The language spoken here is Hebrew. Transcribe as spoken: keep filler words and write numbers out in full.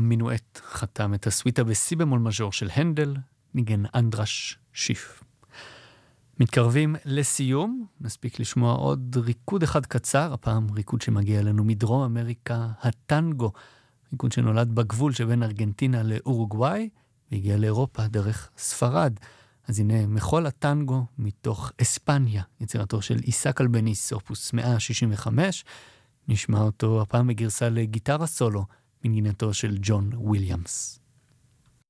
המינואט חתם את הסוויטה בסי במול מז'ור של הנדל, ניגן אנדרש שיף. מתקרבים לסיום, נספיק לשמוע עוד ריקוד אחד קצר, הפעם ריקוד שמגיע אלינו מדרום אמריקה, הטנגו, ריקוד שנולד בגבול שבין ארגנטינה לאורוגוואי, והגיע לאירופה דרך ספרד. אז הנה מחול הטנגו מתוך אספניה, יצירתו של איסק אלבניס, אופוס מאה שישים וחמש, נשמע אותו הפעם בגרסה לגיטרה סולו, מנגינתו של ג'ון וויליאמס.